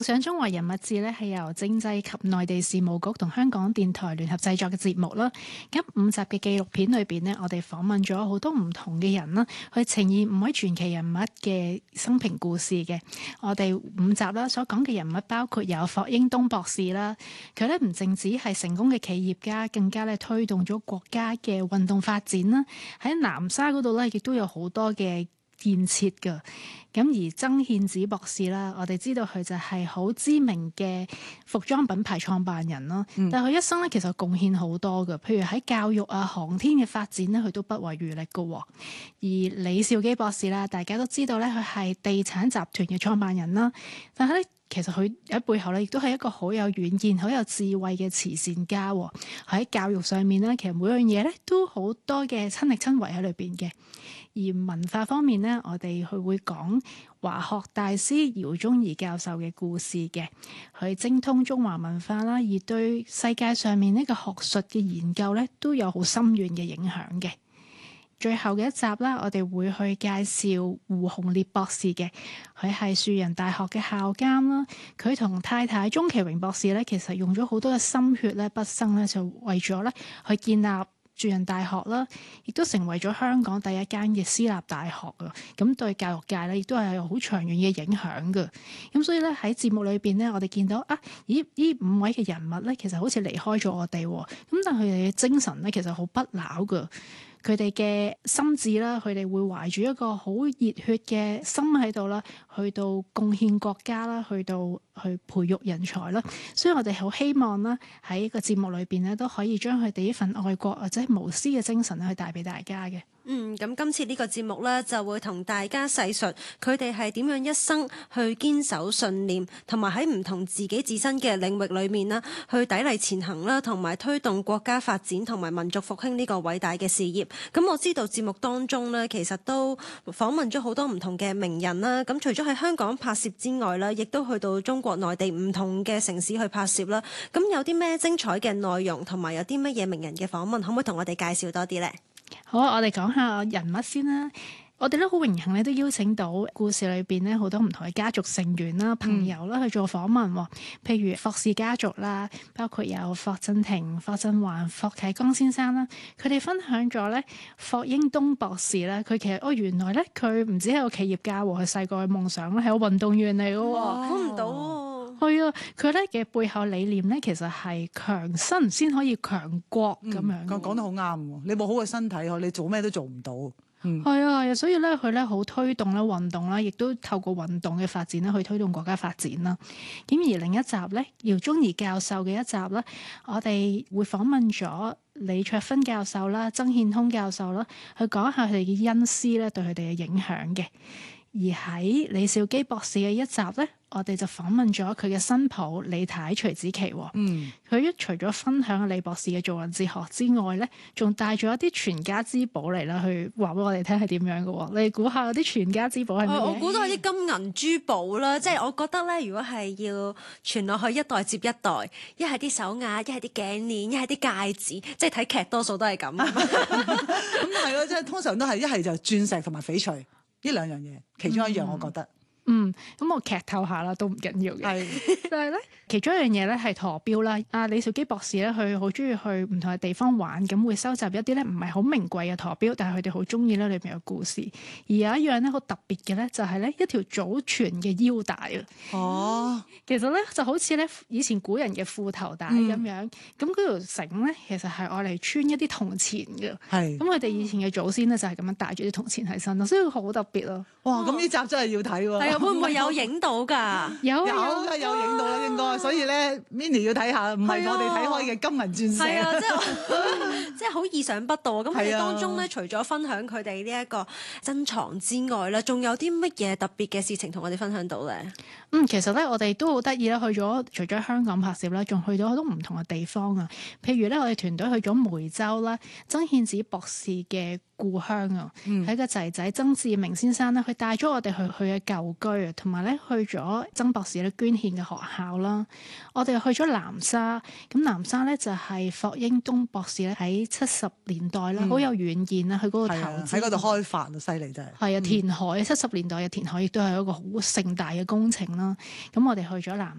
上中華人物誌咧係由政制及內地事務局同香港電台聯合製作嘅節目啦。咁5集嘅紀錄片裏邊呢，我哋訪問咗好多唔同嘅人啦，去呈現5位傳奇人物嘅生平故事嘅。我哋5集啦所講嘅人物包括有霍英東博士啦，佢咧唔淨止係成功嘅企業家，更加咧推動咗國家嘅運動發展啦。喺南沙嗰度咧，亦都有好多嘅建設㗎。咁而曾憲梓博士啦，我哋知道佢就係好知名嘅服裝品牌創辦人咯。但係佢一生咧其實貢獻好多㗎，譬如喺教育啊、航天嘅發展咧，佢都不遺餘力㗎。而李兆基博士啦，大家都知道咧，佢係地產集團嘅創辦人啦。但係咧，其實佢喺背後咧，亦都係一個好有遠見、好有智慧嘅慈善家。喺教育上面咧，其實每樣嘢咧都好多嘅親力親為喺裏邊嘅。而文化方面呢，我哋佢會講華學大師饒宗頤教授嘅故事嘅，佢精通中華文化啦，而對世界上面呢個學術嘅研究咧，都有好深遠嘅影響嘅。最後嘅一集啦，我哋會去介紹胡鴻烈博士嘅，佢係樹仁大學嘅校監啦。佢同太太鍾其榮博士咧，其實用咗好多嘅心血咧、畢生咧，就為咗咧去建立樹仁大學啦，亦都成為咗香港第一間嘅私立大學啊！咁對教育界咧，亦都係有好長遠嘅影響嘅。咁所以咧喺節目裏邊咧，我哋見到啊，咦？呢5位嘅人物咧，其實好似離開咗我哋，咁但係佢哋嘅精神咧，其實好不朽㗎。佢哋嘅心智啦，佢哋會懷住一個好熱血嘅心喺度啦，去到貢獻國家啦，去培育人才啦。所以我哋好希望啦，喺呢個節目裏邊咧，都可以將佢哋呢份愛國或者無私嘅精神去帶俾大家嘅。 咁今次呢個節目呢，就會同大家細述佢哋係點樣一生去堅守信念，同埋喺唔同自己自身嘅領域裏面啦，去砥礪前行啦，同埋推動國家發展同埋民族復興呢個偉大嘅事業。咁我知道節目當中呢，其實都訪問咗好多唔同嘅名人啦。咁除咗喺香港拍攝之外啦，亦都去到中國內地唔同嘅城市去拍攝啦。咁有啲咩精彩嘅內容，同埋有啲乜嘢名人嘅訪問，可唔可以同我哋介紹多啲呢？ 好啊，我哋講下人物先啦。我哋都好榮幸咧，都邀請到故事裏邊咧好多唔同嘅家族成員啦、朋友啦去做訪問。譬如霍氏家族啦，包括有霍震霆、霍震寰、霍啟剛先生啦，佢哋分享咗咧霍英東博士咧，佢其實原來咧佢唔止係個企業家喎，佢細個嘅夢想咧係個運動員嚟嘅喎， 估唔到喎。 係啊，佢咧嘅背後理念咧，其實係強身先可以強國咁樣。 講得好啱喎！你冇好嘅身體，你做咩都做唔到。 係啊，所以咧佢咧好推動咧運動啦，亦都透過運動嘅發展咧去推動國家發展啦。咁而另一集咧，饒宗頤教授嘅一集咧，我哋會訪問咗李卓芬教授啦、曾憲空教授啦，去講下佢哋嘅恩師咧對佢哋嘅影響嘅。而喺李兆基博士嘅一集咧，我哋就訪問咗佢嘅新抱李太徐子淇。佢除咗分享李博士嘅做人哲學之外咧，仲帶咗一啲傳家之寶嚟啦，去話俾我哋聽係點樣嘅。你估下嗰啲傳家之寶係咩？ 我估到係啲金銀珠寶啦，即係我覺得咧，如果係要傳落去一代接一代，一係啲手鐲，一係啲頸鏈，一係啲戒指，即係睇劇多數都係咁。 咁係咯，即係通常都係一係就鑽石同埋翡翠呢兩樣嘢，其中一樣我覺得。 咁我劇透下啦，都唔緊要嘅。係，但係咧，其中一樣嘢咧係陀錶啦。阿李兆基博士咧，佢好中意去唔同嘅地方玩，咁會收集一啲咧唔係好名貴嘅陀錶，但係佢哋好中意咧裏邊有故事。而有一樣咧好特別嘅咧，就係咧一條祖傳嘅腰帶啊。 哦， 其實咧就好似咧以前古人嘅褲頭帶咁樣，咁嗰條繩咧其實係愛嚟穿一啲銅錢嘅。係，咁佢哋以前嘅祖先咧就係咁樣帶住啲銅錢喺身咯，所以好特別咯。 哇，咁呢集真係要睇喎。 係啊，會唔會有影到㗎？ 有影到啦，應該。所以咧 ，Minnie 要睇下，唔係我哋睇開嘅金銀鑽石。 係啊，即係好意想不到啊！咁佢哋當中咧，除咗分享佢哋呢一個珍藏之外咧，仲有啲乜嘢特別嘅事情同我哋分享到咧？ 其實咧，我哋都好得意啦，除咗香港拍攝啦，仲去到好多唔同嘅地方啊。譬如咧，我哋團隊去咗梅州啦，曾憲梓博士嘅故鄉啊，喺個仔仔曾志明先生咧，佢帶咗我哋去嘅舊居啊，同埋咧去咗曾博士咧捐獻嘅學校啦。我哋去咗南沙，咁南沙咧就係霍英東博士咧喺70年代啦，好有遠見啊，去嗰度投係啊， 資喺嗰度開發啊，犀利真係。 係啊，填海70年代嘅填海亦都係一個好盛大嘅工程啦。咁我哋去咗南